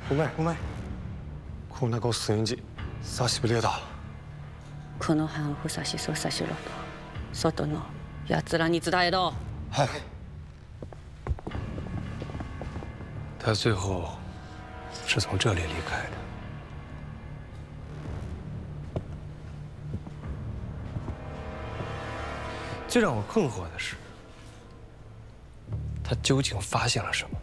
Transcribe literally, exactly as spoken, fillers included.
お前お前こんな顔するんじ久しぶりだ。 この班ふさしそさしろと外の奴らに伝えろ。 はい。 他最后是从这里离开的。最让我困惑的是，他究竟发现了什么？